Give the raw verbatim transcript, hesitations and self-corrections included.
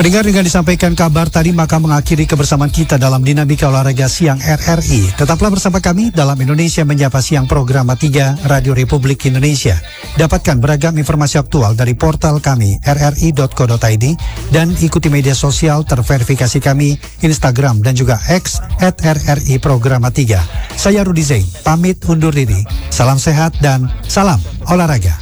Pendengar, dengan disampaikan kabar tadi maka mengakhiri kebersamaan kita dalam Dinamika Olahraga Siang R R I. Tetaplah bersama kami dalam Indonesia Menyapa Siang program tiga Radio Republik Indonesia. Dapatkan beragam informasi aktual dari portal kami r r i dot co dot i d dan ikuti media sosial terverifikasi kami Instagram dan juga X at R R I Programa tiga. Saya Rudi Zain, pamit undur diri. Salam sehat dan salam olahraga.